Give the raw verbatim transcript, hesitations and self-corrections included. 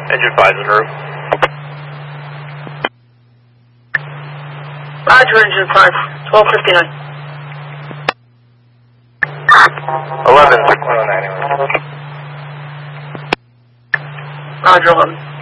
Engine five en route. Roger, engine five, twelve fifty-nine. eleven, six one nine. Roger, eleven.